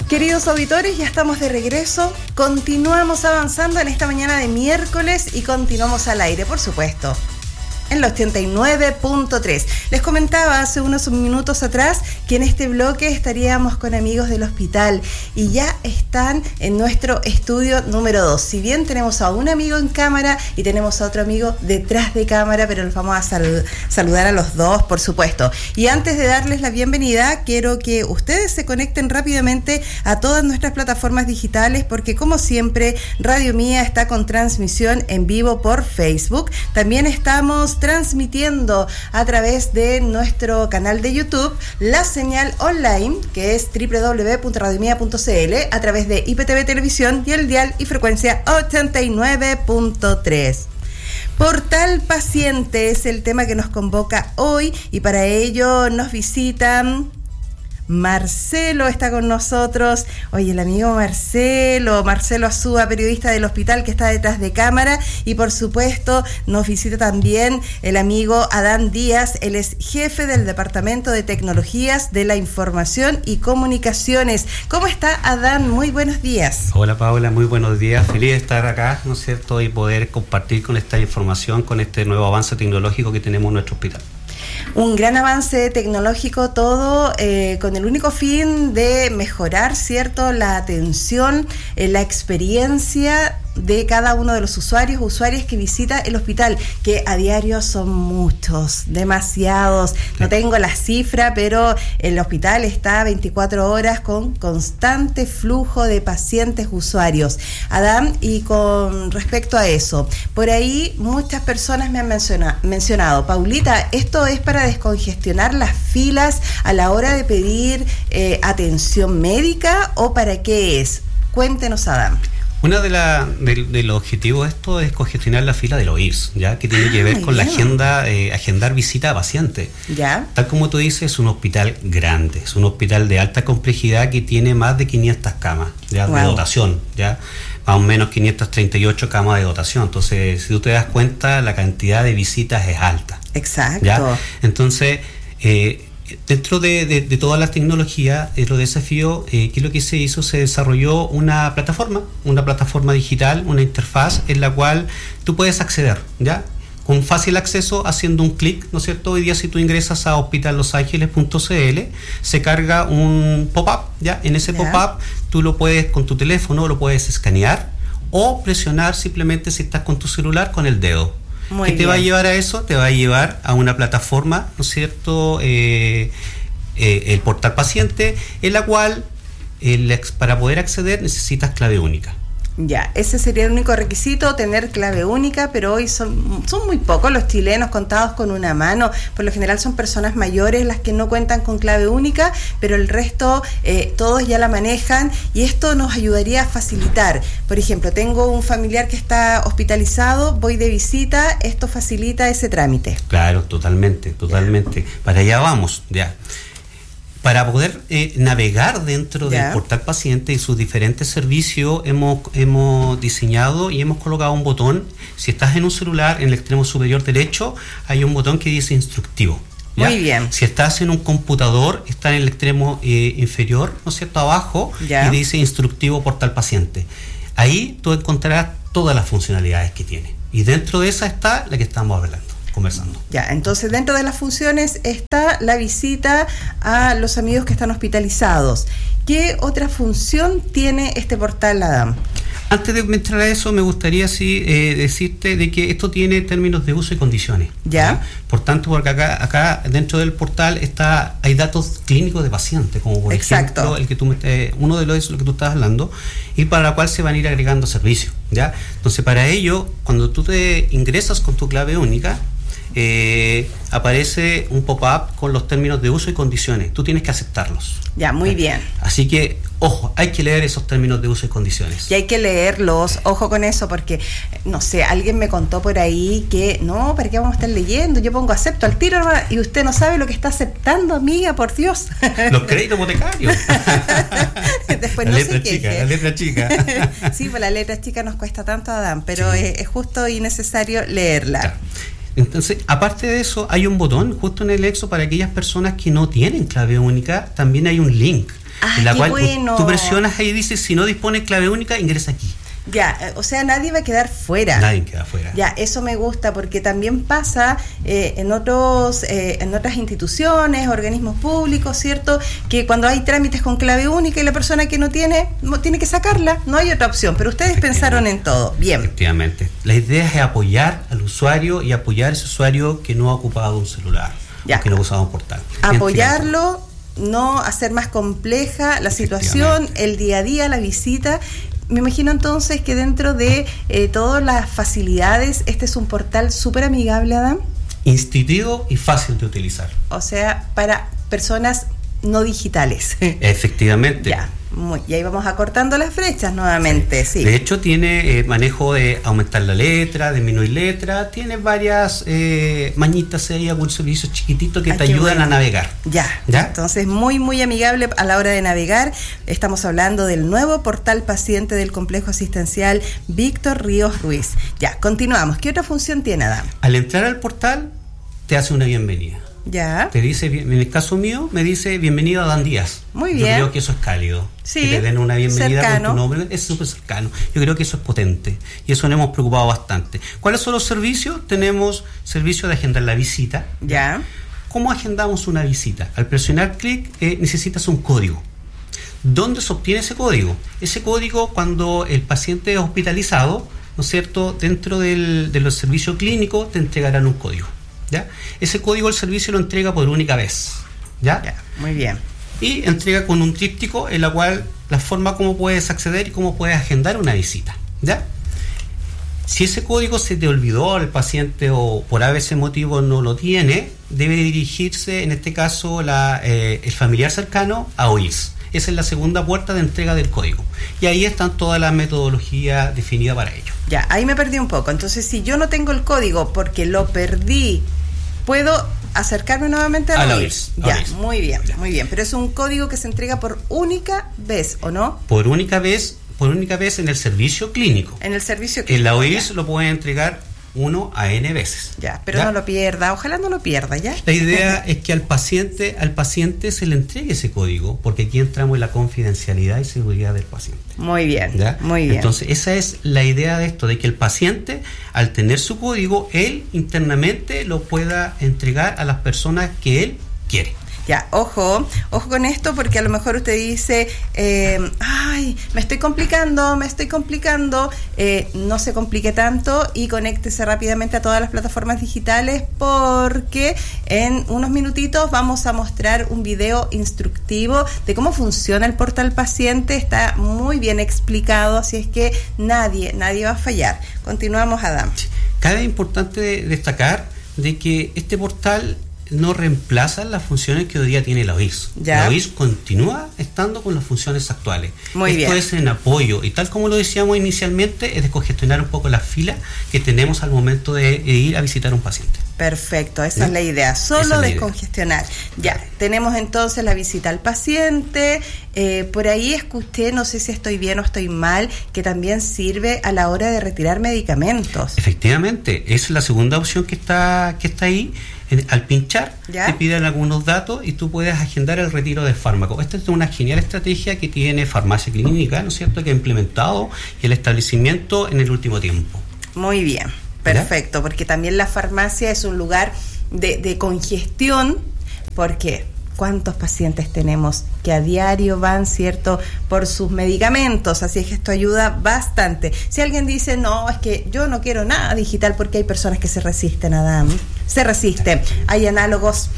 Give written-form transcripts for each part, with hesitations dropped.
Queridos auditores, ya estamos de regreso. Continuamos avanzando en esta mañana de miércoles y continuamos al aire, por supuesto, en la 89.3. Les comentaba hace unos minutos atrás que en este bloque estaríamos con amigos del hospital y ya están en nuestro estudio número 2. Si bien tenemos a un amigo en cámara y tenemos a otro amigo detrás de cámara, pero los vamos a saludar a los dos, por supuesto. Y antes de darles la bienvenida, quiero que ustedes se conecten rápidamente a todas nuestras plataformas digitales, porque como siempre, Radio Mía está con transmisión en vivo por Facebook. También estamos transmitiendo a través de nuestro canal de YouTube la señal online, que es www.radiomia.cl, a través de IPTV Televisión y el dial y frecuencia 89.3. Portal Paciente es el tema que nos convoca hoy y para ello nos visitan. Marcelo está con nosotros. Oye, el amigo Marcelo Azúa, periodista del hospital que está detrás de cámara, y por supuesto nos visita también el amigo Adán Díaz. Él es jefe del Departamento de Tecnologías de la Información y Comunicaciones. ¿Cómo está, Adán? Muy buenos días. Hola, Paola, muy buenos días. Feliz de estar acá, ¿no es cierto? Y poder compartir con esta información, con este nuevo avance tecnológico que tenemos en nuestro hospital. Un gran avance tecnológico, todo con el único fin de mejorar, ¿cierto?, la atención, la experiencia de cada uno de los usuarias que visita el hospital, que a diario son muchos, demasiados. No tengo la cifra, pero el hospital está 24 horas con constante flujo de pacientes usuarios. Adán, y con respecto a eso, por ahí muchas personas me han mencionado, Paulita, ¿esto es para descongestionar las filas a la hora de pedir atención médica o para qué es? Cuéntenos, Adán. Uno de los objetivos de esto es congestionar la fila de los IRS, ¿ya? Que tiene que ver con la agenda, agendar visita a pacientes. ¿Ya? Tal como tú dices, es un hospital grande, es un hospital de alta complejidad que tiene más de 500 camas, ¿ya? Wow. De dotación, ¿ya? Más o menos 538 camas de dotación. Entonces, si tú te das cuenta, la cantidad de visitas es alta. Exacto. ¿Ya? Entonces, dentro de todas las tecnologías, los desafíos, ¿qué es lo que se hizo? Se desarrolló una plataforma digital, una interfaz en la cual tú puedes acceder, ¿ya? Con fácil acceso, haciendo un clic, ¿no es cierto? Hoy día, si tú ingresas a hospitallosangeles.cl, se carga un pop-up, ¿ya? En ese pop-up, tú lo puedes, con tu teléfono, lo puedes escanear o presionar simplemente, si estás con tu celular, con el dedo. ¿Qué te va a llevar a eso? Te va a llevar a una plataforma, ¿no es cierto? El portal paciente, en la cual para poder acceder necesitas clave única. Ya, ese sería el único requisito, tener clave única, pero hoy son muy pocos los chilenos, contados con una mano. Por lo general son personas mayores las que no cuentan con clave única, pero el resto todos ya la manejan, y esto nos ayudaría a facilitar. Por ejemplo, tengo un familiar que está hospitalizado, voy de visita, esto facilita ese trámite. Claro, totalmente. Para allá vamos, ya. Para poder navegar dentro del portal paciente y sus diferentes servicios, hemos diseñado y hemos colocado un botón. Si estás en un celular, en el extremo superior derecho, hay un botón que dice instructivo, ¿ya? Muy bien. Si estás en un computador, está en el extremo inferior, ¿no es cierto?, abajo, y dice instructivo portal paciente. Ahí tú encontrarás todas las funcionalidades que tiene. Y dentro de esa está la que estamos hablando. Conversando. Ya, entonces dentro de las funciones está la visita a los amigos que están hospitalizados. ¿Qué otra función tiene este portal, Adam? Antes de entrar a eso, me gustaría decirte de que esto tiene términos de uso y condiciones. ¿Ya? Por tanto, porque acá dentro del portal hay datos clínicos de pacientes, como por ejemplo uno de los que tú estás hablando, y para la cual se van a ir agregando servicios, ¿ya? Entonces, para ello, cuando tú te ingresas con tu clave única, aparece un pop-up con los términos de uso y condiciones. Tú tienes que aceptarlos. Ya, muy bien. Así que, ojo, hay que leer esos términos de uso y condiciones. Y hay que leerlos, ojo con eso, porque, no sé, alguien me contó por ahí que, no, ¿para qué vamos a estar leyendo? Yo pongo acepto al tiro, y usted no sabe lo que está aceptando, amiga, por Dios. Los créditos hipotecarios. Después la no letra chica, la letra chica. Sí, pues la letra chica nos cuesta tanto, Adán, pero sí, es justo y necesario leerla. Claro. Entonces, aparte de eso, hay un botón justo en el exo para aquellas personas que no tienen clave única. También hay un link en la cual bueno. tú presionas ahí y dices, si no dispone clave única, ingresa aquí. Ya, o sea, nadie va a quedar fuera. Nadie queda fuera. Ya, eso me gusta porque también pasa en otras instituciones, organismos públicos, ¿cierto? Que cuando hay trámites con clave única y la persona que no tiene que sacarla, no hay otra opción. Pero ustedes pensaron en todo. Bien. Efectivamente. La idea es apoyar al usuario y apoyar a ese usuario que no ha ocupado un celular, o que no ha usado un portal. Apoyarlo, no hacer más compleja la situación, el día a día, la visita. Me imagino entonces que dentro de todas las facilidades, este es un portal súper amigable, Adam. Intuitivo y fácil de utilizar. O sea, para personas no digitales. Efectivamente. Ya, y ahí vamos acortando las flechas nuevamente, sí. De hecho, tiene manejo de aumentar la letra, disminuir letra, tiene varias mañitas ahí, algunos servicios chiquititos que te ayudan a navegar. Ya, entonces muy, muy amigable a la hora de navegar. Estamos hablando del nuevo portal paciente del Complejo Asistencial Víctor Ríos Ruiz. Ya, continuamos. ¿Qué otra función tiene, Adam? Al entrar al portal, te hace una bienvenida. Ya. Te dice, en el caso mío, me dice bienvenido a Dan Díaz. Muy bien. Yo creo que eso es cálido. Sí. Que te den una bienvenida cercano. Con tu nombre, es súper cercano. Yo creo que eso es potente y eso nos hemos preocupado bastante. ¿Cuáles son los servicios? Tenemos servicio de agendar la visita. Ya. ¿Cómo agendamos una visita? Al presionar clic necesitas un código. ¿Dónde se obtiene ese código? Ese código, cuando el paciente es hospitalizado, ¿no es cierto? Dentro de los servicios clínicos te entregarán un código. ¿Ya? Ese código el servicio lo entrega por única vez. ¿Ya? Ya, muy bien. Y entrega con un tríptico en la cual la forma como puedes acceder y cómo puedes agendar una visita. ¿Ya? Si ese código se te olvidó al paciente o por ese motivo no lo tiene, debe dirigirse, en este caso, el familiar cercano a OIS. Esa es la segunda puerta de entrega del código. Y ahí están todas las metodologías definidas para ello. Ya, ahí me perdí un poco. Entonces, si yo no tengo el código porque lo perdí, ¿puedo acercarme nuevamente a la OIS? Ya, muy bien, muy bien. Pero es un código que se entrega por única vez, ¿o no? Por única vez en el servicio clínico. En el servicio clínico. En la OIS lo pueden entregar 1 a n veces. Ya, pero no lo pierda, ojalá no lo pierda, ¿ya? La idea es que al paciente se le entregue ese código, porque aquí entramos en la confidencialidad y seguridad del paciente. Muy bien, ¿ya? Muy bien. Entonces, esa es la idea de esto, de que el paciente, al tener su código, él internamente lo pueda entregar a las personas que él quiere. Ya, ojo con esto, porque a lo mejor usted dice, me estoy complicando, no se complique tanto y conéctese rápidamente a todas las plataformas digitales, porque en unos minutitos vamos a mostrar un video instructivo de cómo funciona el portal paciente. Está muy bien explicado, así es que nadie va a fallar. Continuamos, Adam. Cabe importante destacar de que este portal no reemplaza las funciones que hoy día tiene la OIS. ¿Ya? La OIS continúa estando con las funciones actuales. Muy bien. Esto es en apoyo, y tal como lo decíamos inicialmente, es descongestionar un poco la fila que tenemos al momento de ir a visitar a un paciente. Perfecto, esa es la idea, solo descongestionar. Ya, tenemos entonces la visita al paciente. Por ahí escuché, no sé si estoy bien o estoy mal, que también sirve a la hora de retirar medicamentos. Efectivamente, esa es la segunda opción que está ahí. Al pinchar, ¿ya? Te piden algunos datos y tú puedes agendar el retiro de fármaco. Esta es una genial estrategia que tiene Farmacia Clínica, ¿no es cierto?, que ha implementado el establecimiento en el último tiempo. Muy bien, perfecto, ¿ya? Porque también la farmacia es un lugar de congestión, porque ¿cuántos pacientes tenemos que a diario van, cierto, por sus medicamentos? Así es que esto ayuda bastante. Si alguien dice, no, es que yo no quiero nada digital, porque hay personas que se resisten, Adam, se resisten. Hay análogos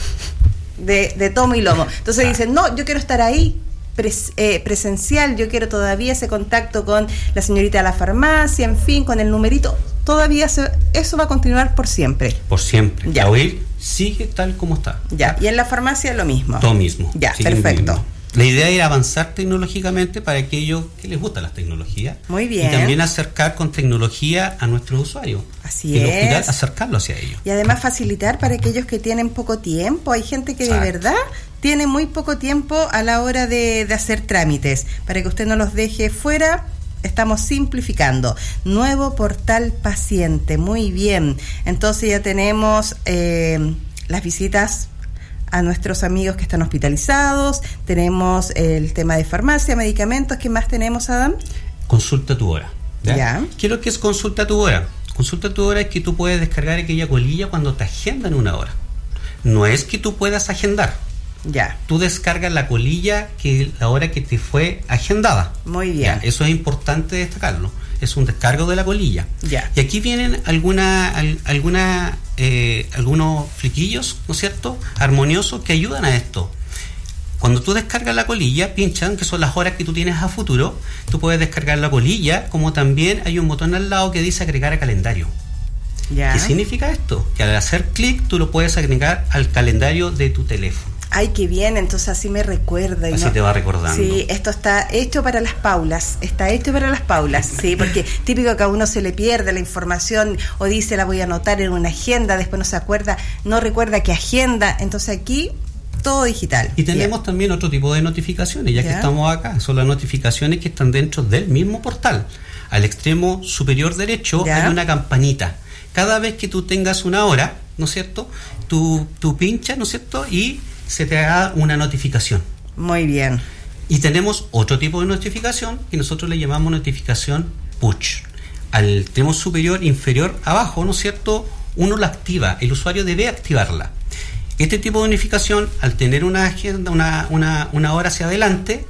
de tomo y lomo. Entonces dicen, no, yo quiero estar ahí, presencial, yo quiero todavía ese contacto con la señorita de la farmacia, en fin, con el numerito. Todavía eso va a continuar por siempre. Por siempre. Ya. La OIS sigue tal como está. Ya. Y en la farmacia lo mismo. Todo mismo. Ya, perfecto. La idea es avanzar tecnológicamente para aquellos que les gustan las tecnologías. Muy bien. Y también acercar con tecnología a nuestros usuarios. Así es. El hospital, acercarlo hacia ellos. Y además facilitar para aquellos que tienen poco tiempo. Hay gente que Exacto. de verdad tiene muy poco tiempo a la hora de hacer trámites. Para que usted no los deje fuera, estamos simplificando. Nuevo portal paciente, muy bien. Entonces ya tenemos las visitas a nuestros amigos que están hospitalizados, tenemos el tema de farmacia, medicamentos. ¿Qué más tenemos, Adam? Consulta tu hora. Ya. ¿Qué es lo que es consulta tu hora? Consulta tu hora es que tú puedes descargar aquella colilla cuando te agendan una hora. No es que tú puedas agendar. Ya. Tú descargas la colilla que la hora que te fue agendada. Muy bien. Ya, eso es importante destacarlo. Es un descargo de la colilla. Ya. Y aquí vienen algunos fliquillos, ¿no es cierto?, armoniosos que ayudan a esto. Cuando tú descargas la colilla, pinchan, que son las horas que tú tienes a futuro, tú puedes descargar la colilla, como también hay un botón al lado que dice agregar a calendario. Ya. ¿Qué significa esto? Que al hacer clic tú lo puedes agregar al calendario de tu teléfono. Ay, qué bien, entonces así me recuerda. Así te va recordando. Sí, esto está hecho para las paulas, sí, porque típico que a uno se le pierde la información o dice la voy a anotar en una agenda, después no se acuerda, no recuerda qué agenda, entonces aquí todo digital. Y tenemos también otro tipo de notificaciones, ya que estamos acá, son las notificaciones que están dentro del mismo portal. Al extremo superior derecho hay una campanita. Cada vez que tú tengas una hora, ¿no es cierto?, tú pinchas, ¿no es cierto?, y se te haga una notificación. Muy bien. Y tenemos otro tipo de notificación que nosotros le llamamos notificación push. Al extremo superior, inferior, abajo, ¿no es cierto?, uno la activa, el usuario debe activarla. Este tipo de notificación, al tener una agenda, una hora hacia adelante,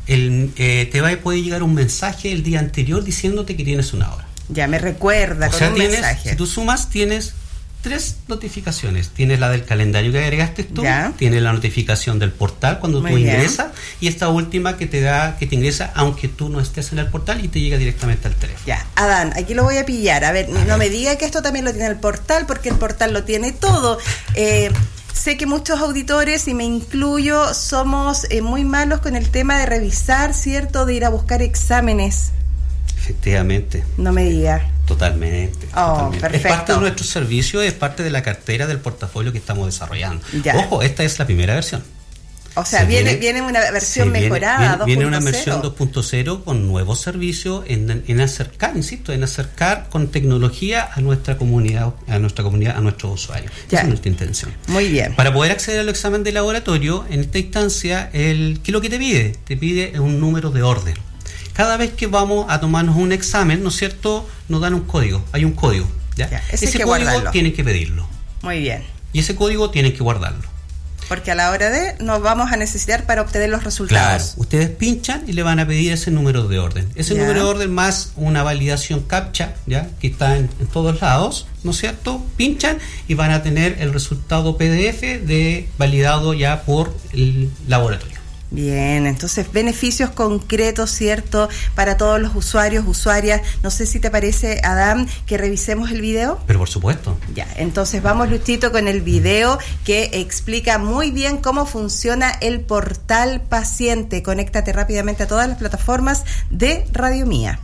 puede llegar un mensaje el día anterior diciéndote que tienes una hora. Ya me recuerda con un mensaje. Si tú sumas, tienes 3 notificaciones. Tienes la del calendario que agregaste tú, tienes la notificación del portal cuando tú ingresas, y esta última que te ingresa aunque tú no estés en el portal y te llega directamente al teléfono. Ya, Adán, aquí lo voy a pillar. A ver, no me diga que esto también lo tiene el portal, porque el portal lo tiene todo. Sé que muchos auditores, y me incluyo, somos muy malos con el tema de revisar, ¿cierto?, de ir a buscar exámenes. Efectivamente. No me diga. Totalmente. Perfecto. Es parte de nuestro servicio, es parte de la cartera del portafolio que estamos desarrollando. Ya. Ojo, esta es la primera versión. O sea, viene una versión mejorada, viene una versión 2.0 con nuevos servicios en acercar con tecnología a nuestra comunidad, a nuestros usuarios. Esa es nuestra intención. Muy bien. Para poder acceder al examen de laboratorio, en esta instancia, ¿qué es lo que te pide? Te pide un número de orden. Cada vez que vamos a tomarnos un examen, ¿no es cierto?, nos dan un código. Hay un código. Ese código guardarlo. Tienen que pedirlo. Muy bien. Y ese código tienen que guardarlo. Porque a la hora de nos vamos a necesitar para obtener los resultados. Claro, ustedes pinchan y le van a pedir ese número de orden. Ese número de orden más una validación CAPTCHA, que está en todos lados, ¿no es cierto? Pinchan y van a tener el resultado PDF validado ya por el laboratorio. Bien, entonces beneficios concretos, ¿cierto?, para todos los usuarios, usuarias. No sé si te parece, Adam, que revisemos el video. Pero por supuesto. Ya, entonces vamos, Luchito, con el video que explica muy bien cómo funciona el portal paciente. Conéctate rápidamente a todas las plataformas de Radio Mía.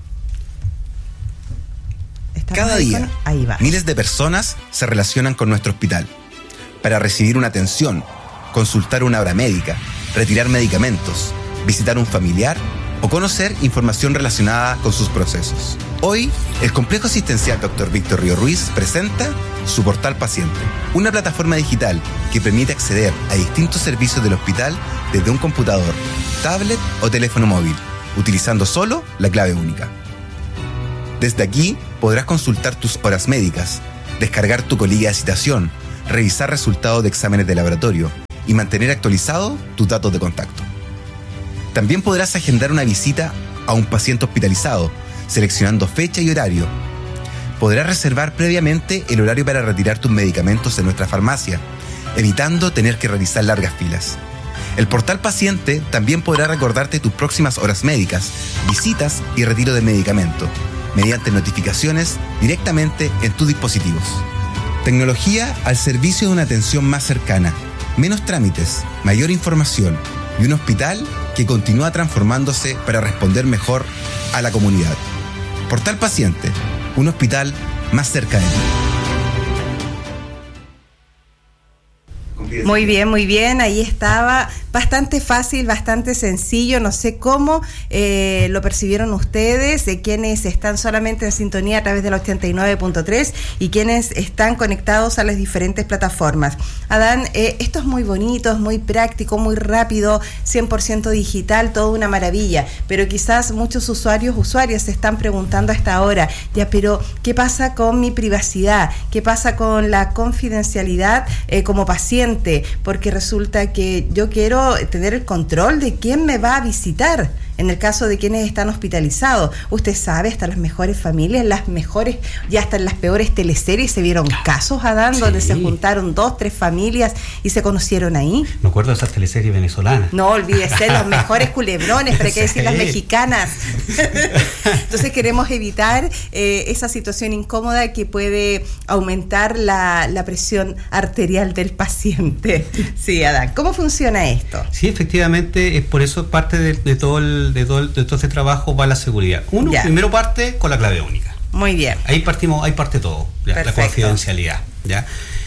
Cada día, ahí va. Miles de personas se relacionan con nuestro hospital para recibir una atención, consultar una hora médica, retirar medicamentos, visitar un familiar o conocer información relacionada con sus procesos. Hoy, el Complejo Asistencial Dr. Víctor Río Ruiz presenta su portal paciente, una plataforma digital que permite acceder a distintos servicios del hospital desde un computador, tablet o teléfono móvil, utilizando solo la clave única. Desde aquí podrás consultar tus horas médicas, descargar tu colilla de citación, revisar resultados de exámenes de laboratorio y mantener actualizado tus datos de contacto. También podrás agendar una visita a un paciente hospitalizado, seleccionando fecha y horario. Podrás reservar previamente el horario para retirar tus medicamentos en nuestra farmacia, evitando tener que realizar largas filas. El portal paciente también podrá recordarte tus próximas horas médicas, visitas y retiro de medicamento, mediante notificaciones directamente en tus dispositivos. Tecnología al servicio de una atención más cercana, menos trámites, mayor información y un hospital que continúa transformándose para responder mejor a la comunidad. Portal Paciente, un hospital más cerca de ti. Muy bien, ahí estaba bastante fácil, bastante sencillo. No sé cómo lo percibieron ustedes, quienes están solamente en sintonía a través de la 89.3 y quienes están conectados a las diferentes plataformas. Adán, esto es muy bonito, es muy práctico, muy rápido, 100% digital, toda una maravilla, pero quizás muchos usuarias se están preguntando a esta hora, ya, pero ¿qué pasa con mi privacidad? ¿Qué pasa con la confidencialidad como paciente? Porque resulta que yo quiero tener el control de quién me va a visitar. En el caso de quienes están hospitalizados, usted sabe, hasta las mejores familias, las mejores, ya hasta en las peores teleseries se vieron casos, Adán, sí, donde se juntaron 2, 3 familias y se conocieron ahí. Me acuerdo de esas teleseries venezolanas. No olvídese, los mejores culebrones, para qué decir las mexicanas. Entonces queremos evitar esa situación incómoda que puede aumentar la presión arterial del paciente. Sí, Adán, ¿cómo funciona esto? Sí, efectivamente, por eso parte de todo este trabajo va la seguridad. Primero parte con la clave única. Muy bien. Ahí parte todo, ya, la confidencialidad. ¿Ya?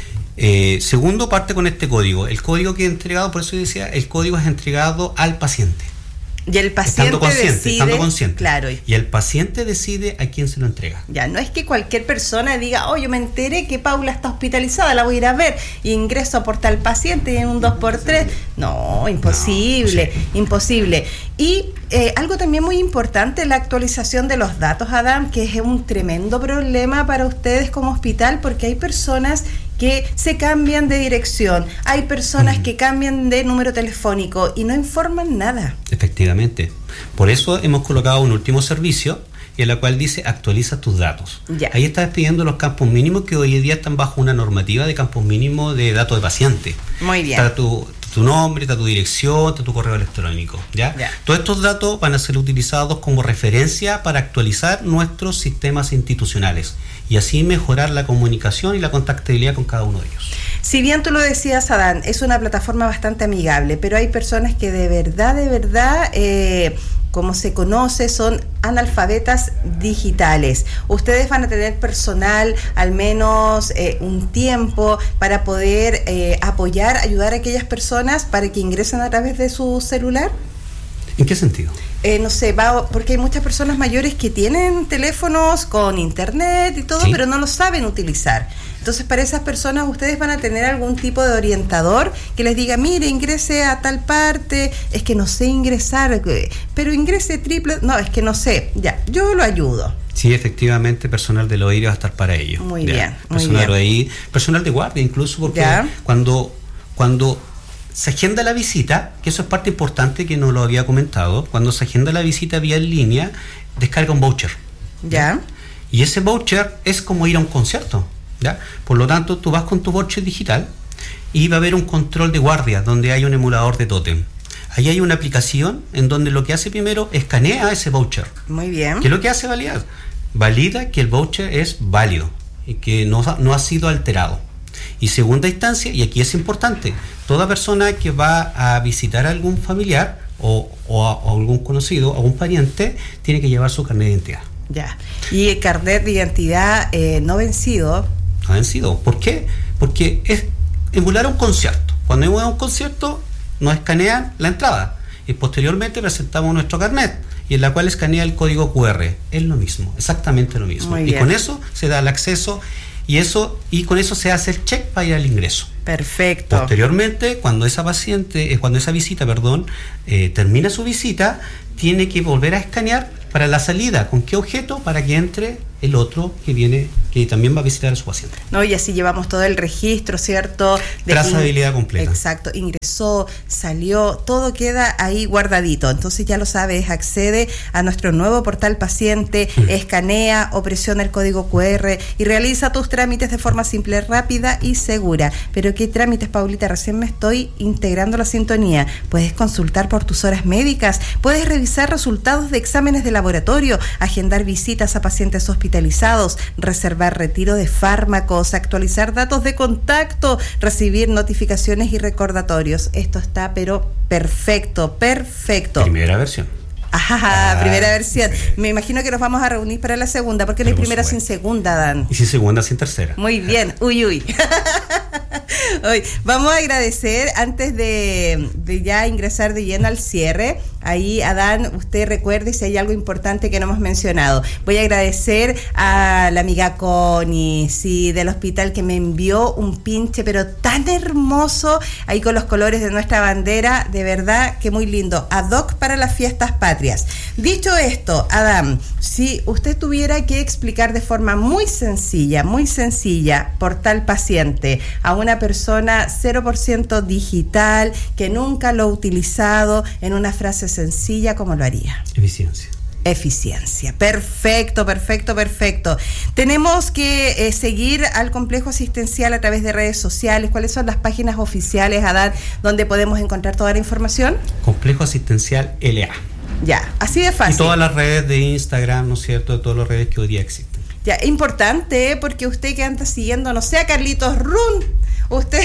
Segundo, parte con este código. El código que he entregado, por eso yo decía, el código es entregado al paciente. Y el paciente estando consciente. Claro. Y el paciente decide a quién se lo entrega. Ya, no es que cualquier persona diga, yo me enteré que Paula está hospitalizada, la voy a ir a ver, y ingreso por tal paciente y en un 2x3. No, imposible, imposible. Y algo también muy importante, la actualización de los datos, Adán, que es un tremendo problema para ustedes como hospital, porque hay personas que se cambian de dirección, hay personas que cambian de número telefónico y no informan nada. Efectivamente. Por eso hemos colocado un último servicio en la cual dice actualiza tus datos. Ya. Ahí estás pidiendo los campos mínimos que hoy en día están bajo una normativa de campos mínimos de datos de paciente. Muy bien. Está tu nombre, está tu dirección, está tu correo electrónico. ¿Ya? Todos estos datos van a ser utilizados como referencia para actualizar nuestros sistemas institucionales y así mejorar la comunicación y la contactabilidad con cada uno de ellos. Si bien tú lo decías, Adán, es una plataforma bastante amigable, pero hay personas que de verdad, como se conoce, son analfabetas digitales. Ustedes van a tener personal, al menos un tiempo, para poder ayudar a aquellas personas para que ingresen a través de su celular. ¿En qué sentido? No sé, porque hay muchas personas mayores que tienen teléfonos con internet y todo, sí, pero no lo saben utilizar. Entonces, para esas personas, ustedes van a tener algún tipo de orientador que les diga, mire, ingrese a tal parte, es que no sé ingresar, pero ingrese triple, no, es que no sé, ya, yo lo ayudo. Sí, efectivamente, personal del OIR va a estar para ello. Muy bien, personal de OIR, personal de guardia incluso, porque cuando se agenda la visita, que eso es parte importante que no lo había comentado, cuando se agenda la visita vía en línea, descarga un voucher. ¿Ya? Y ese voucher es como ir a un concierto. ¿Ya? Por lo tanto, tú vas con tu voucher digital y va a haber un control de guardia donde hay un emulador de tótem. Ahí hay una aplicación en donde lo que hace primero escanea ese voucher. Muy bien. ¿Qué es lo que hace validar? Valida que el voucher es válido y que no ha sido alterado. Y segunda instancia, y aquí es importante, toda persona que va a visitar a algún familiar o a algún conocido, a algún pariente, tiene que llevar su carnet de identidad. Ya. Y el carnet de identidad no vencido. No vencido. ¿Por qué? Porque es emular un concierto. Cuando vamos a un concierto, nos escanean la entrada y posteriormente presentamos nuestro carnet y en la cual escanea el código QR. Es lo mismo, exactamente lo mismo. Muy y bien. Con eso se da el acceso y con eso se hace el check para ir al ingreso. Perfecto. Posteriormente, cuando esa visita, termina su visita, tiene que volver a escanear para la salida. ¿Con qué objeto? Para que entre el otro que viene, que también va a visitar a su paciente. No, y así llevamos todo el registro, ¿cierto? Trazabilidad completa. Exacto, ingresó, salió, todo queda ahí guardadito. Entonces ya lo sabes, accede a nuestro nuevo portal paciente, escanea o presiona el código QR y realiza tus trámites de forma simple, rápida y segura. Pero ¿qué trámites, Paulita? Recién me estoy integrando a la sintonía. Puedes consultar por tus horas médicas, puedes revisar resultados de exámenes de laboratorio, agendar visitas a pacientes hospitalizados, reservar retiro de fármacos, actualizar datos de contacto, recibir notificaciones y recordatorios. Esto está pero perfecto. Primera versión. Primera versión. Me imagino que nos vamos a reunir para la segunda, porque no hay primera sin segunda, Dan. Y sin segunda, sin tercera. Muy bien. Uy. Hoy vamos a agradecer, antes de ya ingresar de lleno al cierre, ahí Adán, usted recuerde si hay algo importante que no hemos mencionado. Voy a agradecer a la amiga Connie, sí, del hospital, que me envió un pinche pero tan hermoso, ahí con los colores de nuestra bandera, de verdad que muy lindo, ad hoc para las fiestas patrias. Dicho esto, Adán, si usted tuviera que explicar de forma muy sencilla, Portal Paciente a una persona 0% digital que nunca lo ha utilizado, en una frase sencilla, ¿cómo lo haría? Eficiencia. Perfecto. Tenemos que seguir al complejo asistencial a través de redes sociales. ¿Cuáles son las páginas oficiales, Adán, donde podemos encontrar toda la información? Complejo Asistencial LA. Ya, así de fácil. Y todas las redes de Instagram, ¿no es cierto?, de todas las redes que hoy día existen. Ya, importante, porque usted que anda siguiendo, no sé, a Carlitos Run, usted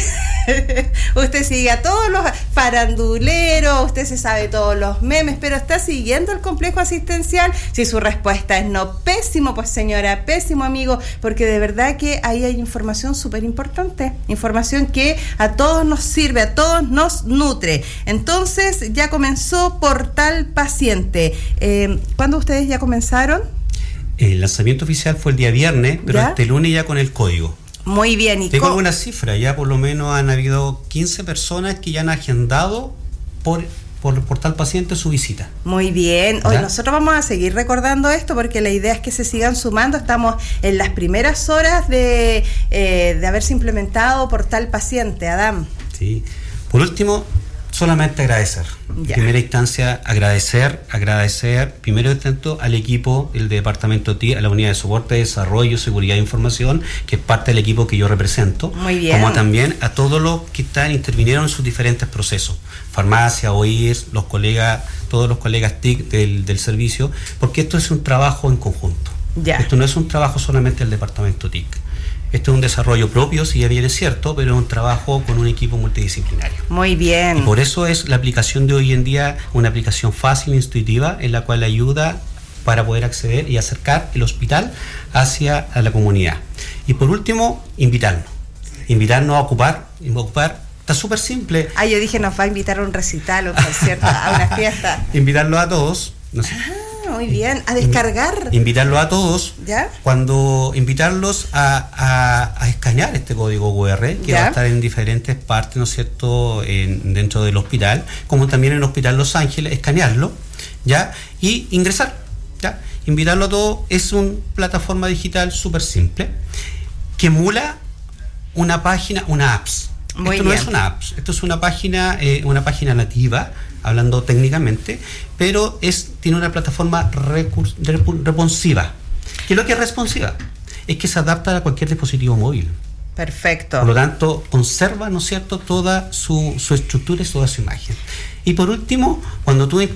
sigue a todos los faranduleros, usted se sabe todos los memes, pero está siguiendo el complejo asistencial. Si su respuesta es no, pésimo, pues señora, pésimo amigo, porque de verdad que ahí hay información súper importante, información que a todos nos sirve, a todos nos nutre. Entonces ya comenzó Portal Paciente. ¿Cuándo ustedes ya comenzaron? El lanzamiento oficial fue el día viernes, pero ¿ya? Este lunes ya con el código. Muy bien. ¿Y tengo algunas cifras? Ya por lo menos han habido 15 personas que ya han agendado por Portal Paciente su visita. Muy bien. Hoy nosotros vamos a seguir recordando esto, porque la idea es que se sigan sumando. Estamos en las primeras horas de haberse implementado Portal Paciente, Adán. Sí. Por último, solamente agradecer. En primera instancia, agradecer primero tanto al equipo del departamento TIC, a la unidad de soporte, desarrollo, seguridad e información, que es parte del equipo que yo represento. Muy bien. Como también a todos los que intervinieron en sus diferentes procesos, farmacia, OIR, todos los colegas TIC del servicio, porque esto es un trabajo en conjunto. Esto no es un trabajo solamente del departamento TIC. Esto es un desarrollo propio, si ya bien es cierto, pero es un trabajo con un equipo multidisciplinario. Muy bien. Y por eso es la aplicación de hoy en día una aplicación fácil e intuitiva, en la cual ayuda para poder acceder y acercar el hospital hacia la comunidad. Y por último, invitarnos a ocupar. Está súper simple. Yo dije, nos va a invitar a un recital, a un concierto, a una fiesta. Invitarlos a todos. No sé. Muy bien, a descargar. Invitarlos a todos. ¿Ya? Invitarlos a escanear este código QR, que va a estar en diferentes partes, ¿no es cierto?, dentro del hospital, como también en el Hospital Los Ángeles, escanearlo, ¿ya? Y ingresar, ¿ya? Invitarlo a todos. Es una plataforma digital súper simple, que emula una página, una apps. Esto no es una app, esto es una página nativa, hablando técnicamente, pero tiene una plataforma responsiva. ¿Qué es lo que es responsiva? Es que se adapta a cualquier dispositivo móvil. Perfecto. Por lo tanto, conserva, ¿no es cierto?, toda su estructura y toda su imagen. Y por último, cuando tú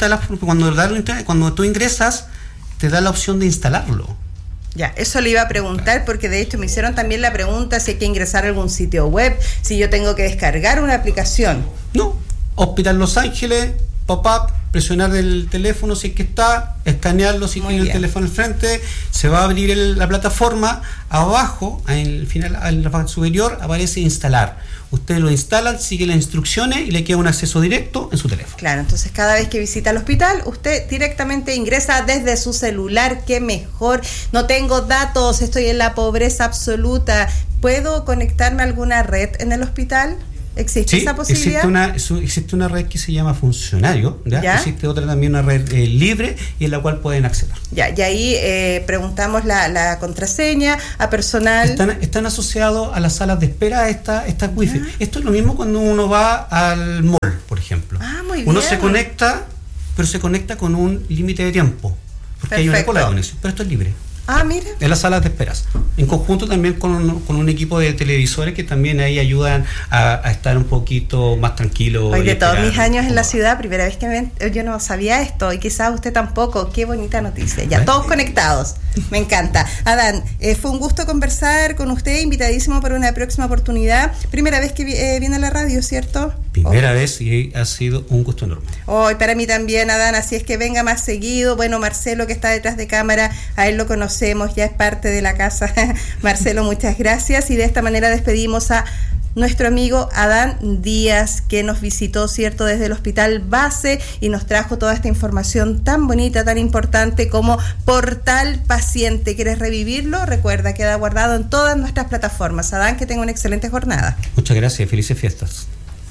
tú ingresas, te da la opción de instalarlo. Ya, eso le iba a preguntar, porque de hecho me hicieron también la pregunta si hay que ingresar a algún sitio web, si yo tengo que descargar una aplicación. No, Hospital Los Ángeles, pop-up, presionar el teléfono si es que está, escanearlo si tiene el teléfono al frente, se va a abrir la plataforma, abajo, al final, en la parte superior, aparece instalar. Ustedes lo instalan, sigue las instrucciones y le queda un acceso directo en su teléfono. Claro, entonces cada vez que visita el hospital, usted directamente ingresa desde su celular. ¡Qué mejor! No tengo datos, estoy en la pobreza absoluta. ¿Puedo conectarme a alguna red en el hospital? ¿Existe esa posibilidad? Existe una red que se llama Funcionario, ¿ya? Existe otra también, una red libre, y en la cual pueden acceder. Ya, y ahí preguntamos la contraseña a personal. Están asociados a las salas de espera estas wifi. Esto es lo mismo cuando uno va al mall, por ejemplo. Muy bien. Uno se conecta, pero se conecta con un límite de tiempo, porque hay una cola de conexión, pero esto es libre. Mira. En las salas de esperas. En conjunto también con un equipo de televisores que también ahí ayudan a estar un poquito más tranquilo. Hoy de todos mis años en la ciudad, primera vez que yo no sabía esto, y quizás usted tampoco. Qué bonita noticia. Ya, todos conectados. Me encanta. Adán, fue un gusto conversar con usted, invitadísimo para una próxima oportunidad. Primera vez que viene a la radio, ¿cierto? Primera vez, y ha sido un gusto enorme. Hoy para mí también, Adán, así es que venga más seguido. Bueno, Marcelo, que está detrás de cámara, a él lo conocemos, ya es parte de la casa. Marcelo, muchas gracias, y de esta manera despedimos a nuestro amigo Adán Díaz, que nos visitó, ¿cierto?, desde el Hospital Base y nos trajo toda esta información tan bonita, tan importante como Portal Paciente. ¿Quieres revivirlo? Recuerda, queda guardado en todas nuestras plataformas. Adán, que tenga una excelente jornada. Muchas gracias, felices fiestas.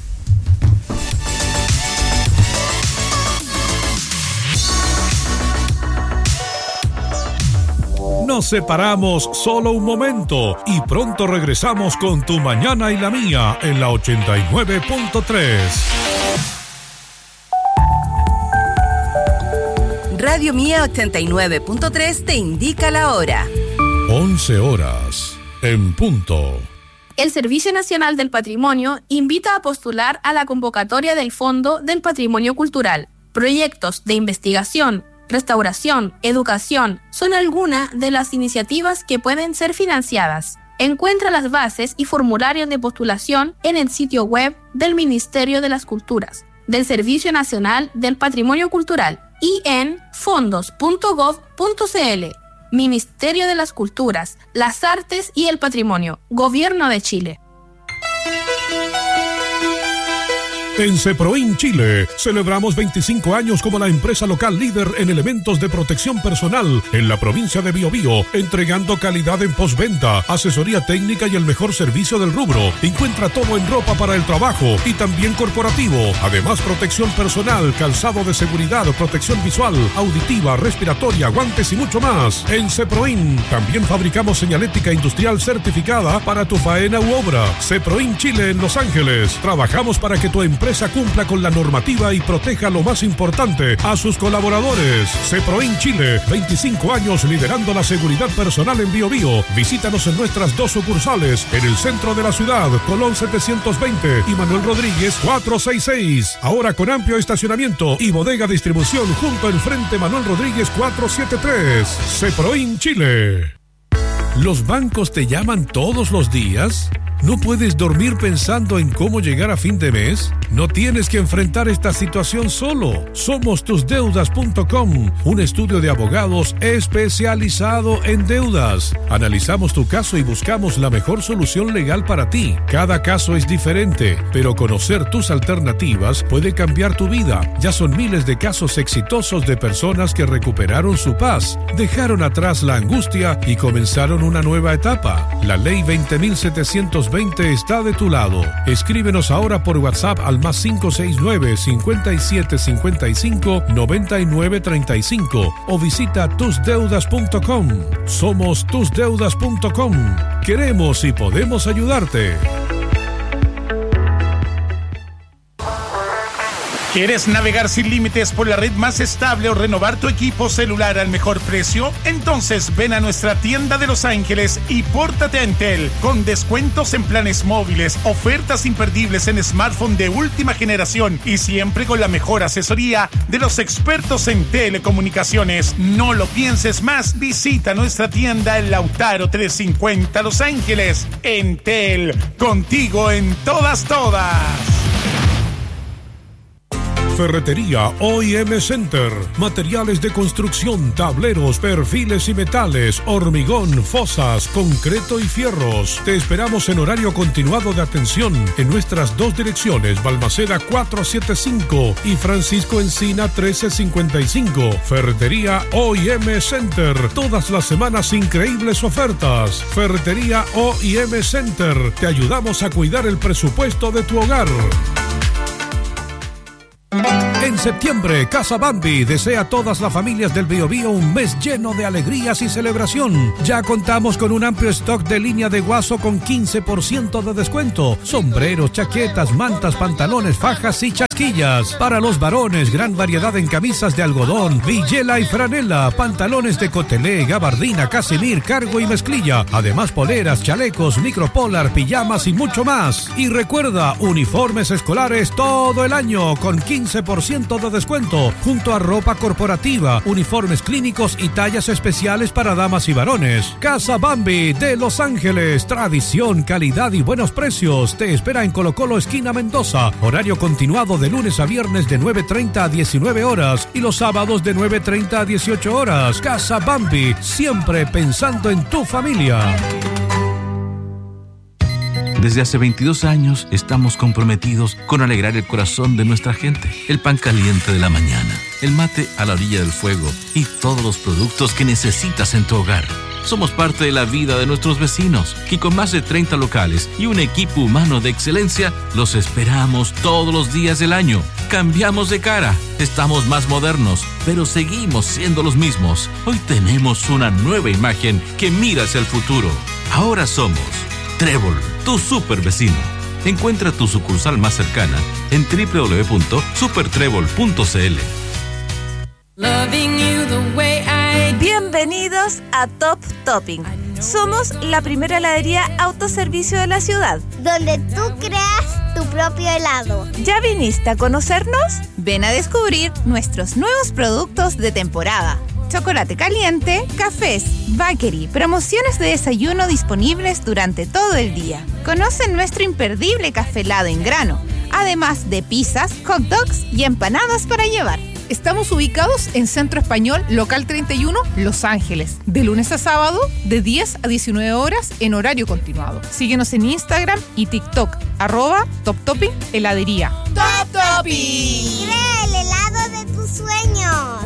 Nos separamos solo un momento y pronto regresamos con Tu Mañana y la Mía en la 89.3. Radio Mía 89.3 te indica la hora. 11 horas en punto. El Servicio Nacional del Patrimonio invita a postular a la convocatoria del Fondo del Patrimonio Cultural. Proyectos de investigación, restauración, educación son algunas de las iniciativas que pueden ser financiadas. Encuentra las bases y formularios de postulación en el sitio web del Ministerio de las Culturas, del Servicio Nacional del Patrimonio Cultural y en fondos.gov.cl. Ministerio de las Culturas, las Artes y el Patrimonio, Gobierno de Chile. En Ceproin Chile celebramos 25 años como la empresa local líder en elementos de protección personal en la provincia de Biobío, entregando calidad en postventa, asesoría técnica y el mejor servicio del rubro. Encuentra todo en ropa para el trabajo y también corporativo. Además, protección personal, calzado de seguridad, protección visual, auditiva, respiratoria, guantes y mucho más. En Ceproin también fabricamos señalética industrial certificada para tu faena u obra. Ceproin Chile en Los Ángeles. Trabajamos para que tu empresa cumpla con la normativa y proteja lo más importante, a sus colaboradores. Ceproin Chile, 25 años liderando la seguridad personal en Biobío. Visítanos en nuestras 2 sucursales, en el centro de la ciudad, Colón 720 y Manuel Rodríguez 466. Ahora con amplio estacionamiento y bodega distribución junto al frente Manuel Rodríguez 473. Ceproin Chile. ¿Los bancos te llaman todos los días? ¿No puedes dormir pensando en cómo llegar a fin de mes? No tienes que enfrentar esta situación solo. Somos tusdeudas.com, un estudio de abogados especializado en deudas. Analizamos tu caso y buscamos la mejor solución legal para ti. Cada caso es diferente, pero conocer tus alternativas puede cambiar tu vida. Ya son miles de casos exitosos de personas que recuperaron su paz, dejaron atrás la angustia y comenzaron una nueva etapa. La ley 20.720 está de tu lado. Escríbenos ahora por WhatsApp al más 569-5755-9935 o visita tusdeudas.com. Somos tusdeudas.com. Queremos y podemos ayudarte. ¿Quieres navegar sin límites por la red más estable o renovar tu equipo celular al mejor precio? Entonces ven a nuestra tienda de Los Ángeles y pórtate a Entel, con descuentos en planes móviles, ofertas imperdibles en smartphone de última generación y siempre con la mejor asesoría de los expertos en telecomunicaciones. No lo pienses más, visita nuestra tienda en Lautaro 350 Los Ángeles. Entel, contigo en todas. Ferretería OIM Center. Materiales de construcción, tableros, perfiles y metales, hormigón, fosas, concreto y fierros. Te esperamos en horario continuado de atención en nuestras 2 direcciones, Balmaceda 475 y Francisco Encina 1355. Ferretería OIM Center. Todas las semanas increíbles ofertas. Ferretería OIM Center. Te ayudamos a cuidar el presupuesto de tu hogar. En septiembre, Casa Bambi desea a todas las familias del Biobío un mes lleno de alegrías y celebración. Ya contamos con un amplio stock de línea de guaso con 15% de descuento. Sombreros, chaquetas, mantas, pantalones, fajas y chasquillas. Para los varones, gran variedad en camisas de algodón, villela y franela, pantalones de cotelé, gabardina, casimir, cargo y mezclilla. Además, poleras, chalecos, micropolar, pijamas y mucho más. Y recuerda, uniformes escolares todo el año con 15% de descuento, junto a ropa corporativa, uniformes clínicos y tallas especiales para damas y varones. Casa Bambi de Los Ángeles, tradición, calidad y buenos precios. Te espera en Colo Colo, esquina Mendoza. Horario continuado de lunes a viernes de 9:30 a 19 horas y los sábados de 9:30 a 18 horas. Casa Bambi, siempre pensando en tu familia. Desde hace 22 años estamos comprometidos con alegrar el corazón de nuestra gente. El pan caliente de la mañana, el mate a la orilla del fuego y todos los productos que necesitas en tu hogar. Somos parte de la vida de nuestros vecinos y con más de 30 locales y un equipo humano de excelencia, los esperamos todos los días del año. Cambiamos de cara, estamos más modernos, pero seguimos siendo los mismos. Hoy tenemos una nueva imagen que mira hacia el futuro. Ahora somos Trébol, tu super vecino. Encuentra tu sucursal más cercana en www.supertrébol.cl. Bienvenidos a Top Topping. Somos la primera heladería autoservicio de la ciudad, donde tú creas tu propio helado. ¿Ya viniste a conocernos? Ven a descubrir nuestros nuevos productos de temporada. Chocolate caliente, cafés, bakery, promociones de desayuno disponibles durante todo el día. Conoce nuestro imperdible café helado en grano, además de pizzas, hot dogs y empanadas para llevar. Estamos ubicados en Centro Español, local 31, Los Ángeles, de lunes a sábado, de 10 a 19 horas en horario continuado. Síguenos en Instagram y TikTok, @TopTopping Heladería. ¡Top Topping! ¡Crea el helado de tus sueños!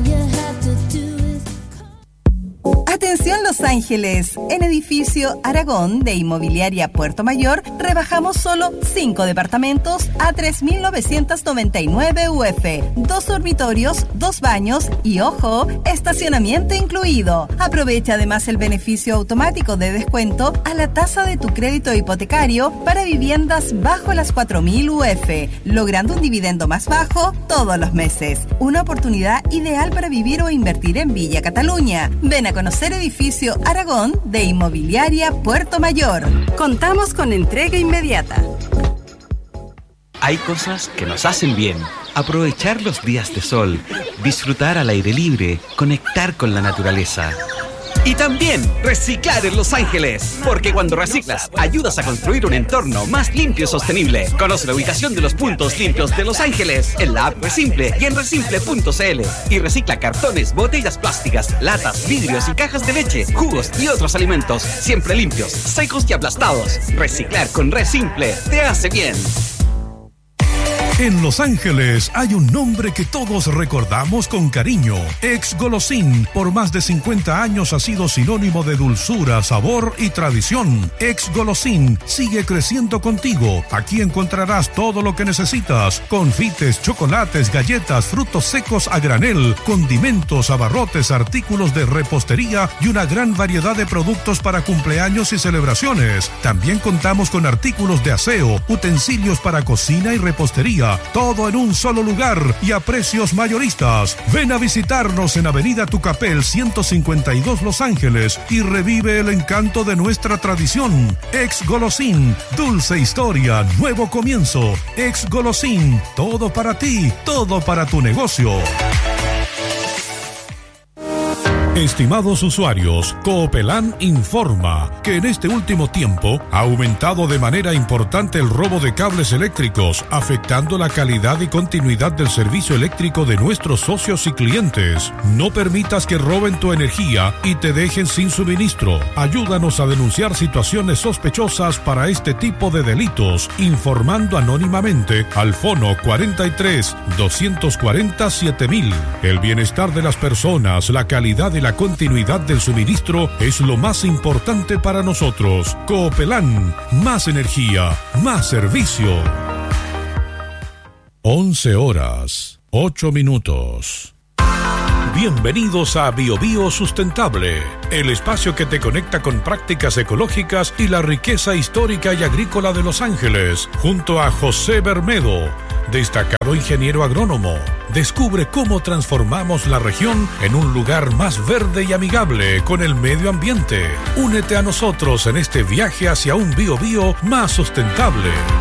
Atención Los Ángeles, en edificio Aragón de Inmobiliaria Puerto Mayor rebajamos solo 5 departamentos a 3.999 UF, 2 dormitorios, 2 baños y ojo, estacionamiento incluido. Aprovecha además el beneficio automático de descuento a la tasa de tu crédito hipotecario para viviendas bajo las 4.000 UF, logrando un dividendo más bajo todos los meses. Una oportunidad ideal para vivir o invertir en Villa Cataluña. Ven a conocer edificio Aragón de Inmobiliaria Puerto Mayor. Contamos con entrega inmediata. Hay cosas que nos hacen bien. Aprovechar los días de sol, disfrutar al aire libre, conectar con la naturaleza. Y también reciclar en Los Ángeles, porque cuando reciclas ayudas a construir un entorno más limpio y sostenible. Conoce la ubicación de los puntos limpios de Los Ángeles en la app Resimple y en resimple.cl. Y recicla cartones, botellas plásticas, latas, vidrios y cajas de leche, jugos y otros alimentos, siempre limpios, secos y aplastados. Reciclar con Resimple te hace bien. En Los Ángeles hay un nombre que todos recordamos con cariño. Ex-Golosín, por más de 50 años ha sido sinónimo de dulzura, sabor y tradición. Ex-Golosín sigue creciendo contigo. Aquí encontrarás todo lo que necesitas: confites, chocolates, galletas, frutos secos a granel, condimentos, abarrotes, artículos de repostería y una gran variedad de productos para cumpleaños y celebraciones. También contamos con artículos de aseo, utensilios para cocina y repostería. Todo en un solo lugar y a precios mayoristas. Ven a visitarnos en Avenida Tucapel 152 Los Ángeles y revive el encanto de nuestra tradición. Ex-Golosín, dulce historia, nuevo comienzo. Ex-Golosín, todo para ti, todo para tu negocio. Estimados usuarios, Coopelán informa que en este último tiempo ha aumentado de manera importante el robo de cables eléctricos, afectando la calidad y continuidad del servicio eléctrico de nuestros socios y clientes. No permitas que roben tu energía y te dejen sin suministro. Ayúdanos a denunciar situaciones sospechosas para este tipo de delitos, informando anónimamente al Fono 43-240-7000. El bienestar de las personas, la calidad y la continuidad del suministro es lo más importante para nosotros. Coopelán, más energía, más servicio. 11:08. Bienvenidos a BioBio Sustentable, el espacio que te conecta con prácticas ecológicas y la riqueza histórica y agrícola de Los Ángeles, junto a José Bermedo, destacado ingeniero agrónomo. Descubre cómo transformamos la región en un lugar más verde y amigable con el medio ambiente. Únete a nosotros en este viaje hacia un BioBio más sustentable.